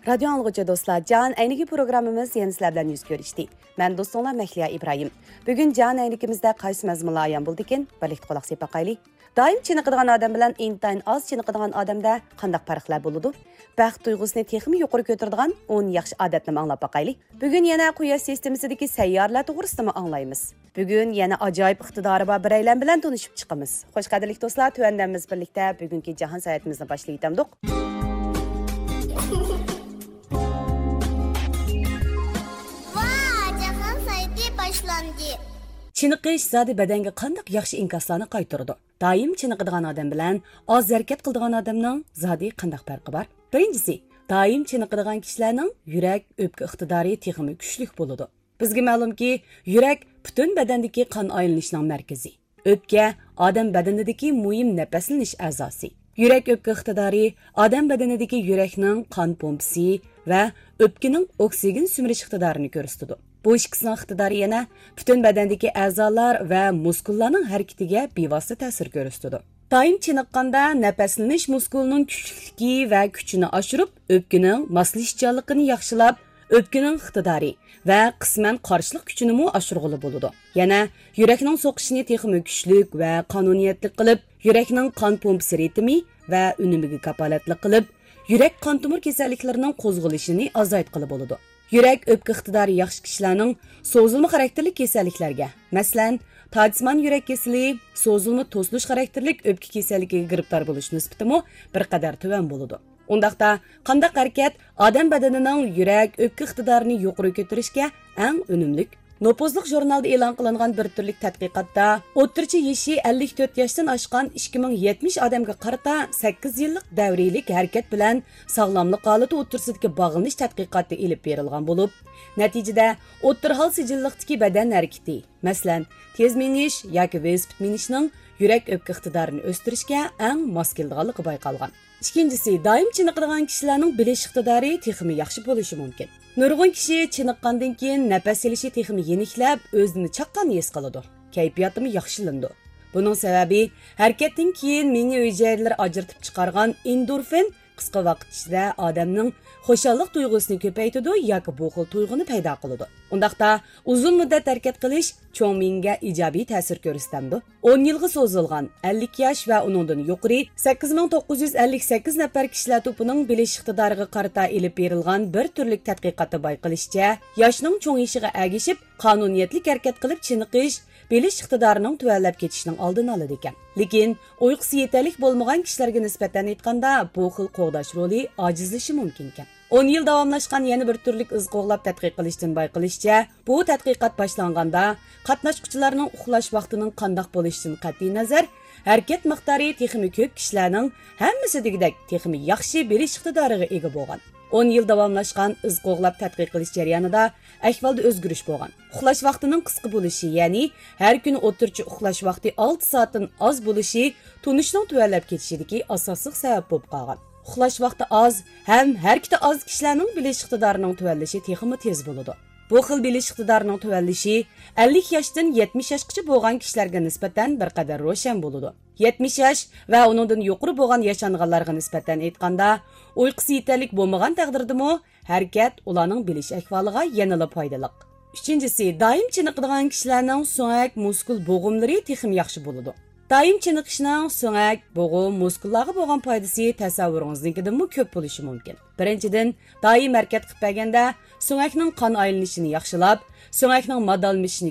Radyo anlıqıcı dostlar, Can Əyniki programımız yeni sizlərdən yüz görüşdü. Mən dostunlar Məhliya İbrahim. Bugün Can Əynikimizdə qaysı məzmunlar ayan buldu ekan, birlikdə qulaq sepaqaylı. Daim çiniqidigan adam bilan intayin az çiniqidigan adamda qandaq farqlar boludu? Bəxt duyğusunu texmi yuqori көтөрdigan 10 yaxşı adətni anlap baqaylı. Bugün yana Quyosh sistemasidagi sayyorlar to'g'risida anglaymiz. Bugün yana ajoyib iqtidori bor biraylar bilan tanishib chiqamiz. Xo'sh qadrli do'stlar, tuvandamiz birlikda bugungi jahon saytimizni boshlaytamdik. Chiniqish zodi badanga qandaq yaxshi inkoslarni qaytaradi. Doim chiniqadigan odam bilan oz harakat qiladigan odamning zodi qandaq farqi bor? Birinchisi, doim chiniqadigan kishilarning yurak o'pka iqtidori texmi kuchli bo'ladi. Bizga ma'lumki, yurak butun badandagi qon aylanishining markazi. O'pka odam badanidagi muhim nafaslanish a'zosi. Yurak o'pka iqtidori odam badanidagi yurakning qon pompasi va o'pkaning oksigen sumirish iqtidorini ko'rsatadi. Bu ikkisining iqtidori yana butun badandagi a'zolar va muskullarning harakatiga bevosita ta'sir ko'rsatadi. Doim chiniqqanda nafaslanish muskulining kuchliligi va kuchini oshirib, o'pkaning moslashchanligini yaxshilab, o'pkaning iqtidori va qisman qarshilik kuchini mu oshirg'ili bo'ladi. Yana yurakning so'qishini texmi kuchlik va qonuniyatli qilib, yurakning qon pompasi ritmi va unumiga kapolatlik qilib, yurak qon tomir kasalliklarining qo'zg'alishini azaytqili bo'ladi. Yurak o'pka iqtidori yaxshi kishilarning so'zilma xarakterli kasalliklarga, masalan, tajismon yurak kasali, so'zilma to'silish xarakterlik o'pka kasalligiga giribtor bo'lish nisbati bir qadar tuvan bo'ladi. Undaqda qandaq harakat odam badanining yurak o'pka iqtidorini yuqori ko'tarishga eng unumli? Nopozliq jurnalda e'lon qilingan bir turlik tadqiqotda o'rtacha yoshi 54 yoshdan oshgan 2070 odamga qarata 8 yillik davriylik harakat bilan sog'lomlik holati o'rtasidagi bog'lanish tadqiqoti elib berilgan bo'lib, natijada o'rta hol sijilliqdagi badan harakati, masalan, tez minish yoki velosiped minishning yurak o'pka iqtidorini o'stirishga eng mos keladiganligi bayqalgan. Ikkinchisi, doim chiniqadigan kishilarning bilish iqtidori texmi yaxshi bo'lishi mumkin. Nurg'un kishi chiniqqandan keyin nafas olishi texmi yeniklab, o'zini chaqqan his qiladi. Kayfiyatimi yaxshilandi. Buning sababi harakatdan keyin miya hujayralari ajratib chiqargan endorfin qisqa vaqt ichida odamning xushallik tuyg'usini ko'paytiradi yoki bu xil tuyg'uni paydo qiladi. Undaqda uzun muddat harakat qilish cho'ng miyaga ijobiy ta'sir ko'rsatadi. 10 yilga so'zilgan 50 yosh va uningdan yuqori 8958 nafar kishilar to'pining bilish iqtidoriga qarata elib berilgan bir turlik tadqiqotda bayqilishicha, yoshning cho'ng yoshiga agishib, qonuniyatli harakat qilib chiniqish bilish iqtidorining tuvanlab ketishining oldini oladi ekan. Lekin uyqusi yetarli bo'lmagan kishilarga nisbatan aytganda bu xil qo'g'dash roli ojizlashi mumkin ekan. 10 yil davomlashgan yana bir turlik iz qo'g'lab tadqiq qilishdan bayqilishicha, bu tadqiqot boshlanganda qatnashuvchilarning uxlash vaqtining qandoq bo'lishidan qat'iy nazar, harakat miqdori texmi ko'p kishilarning hammasidagidek texmi yaxshi bilish iqtidoriga ega bo'lgan. 10 yil davomlashgan iz qo'g'lab tadqiq qilish jarayonida ahvolda o'zgarish bo'lgan. Uxlash vaqtining qisqa bo'lishi, ya'ni har kuni o'rtacha uxlash vaqti 6 soatdan oz bo'lishi tunishning tuvanlab ketishidagi asosiy sabab bo'lib qolgan. Uxlash vaqti oz ham harakati oz kishilarning bilish iqtidorining tuvanlashi texmi tez bo'ladi. Bu xil bilish iqtidorining tuvanlashi 50 yoshdan 70 yoshgacha bo'lgan kishilarga nisbatan bir qadar ro'shan bo'ladi. 70 yosh va uningdan yuqori bo'lgan yashanganlarga nisbatan aytganda, uyqusi yetarli bo'lmagan taqdirdami, harakat ularning bilish ahvoliga yanada foydali. Uchinchisi, doim chiniqadigan kishilarning so'ngak muskul bo'g'imlari texmi yaxshi bo'ladi. Doim chiniqishning so'ngak, bo'g'im, muskullarga bo'lgan foydasi tasavvuringizdagidan ko'p bo'lishi mumkin. Birinchidan, doim harakat qilib berganda so'ngakning qon aylanishini yaxshilab, so'ngakning madalmishini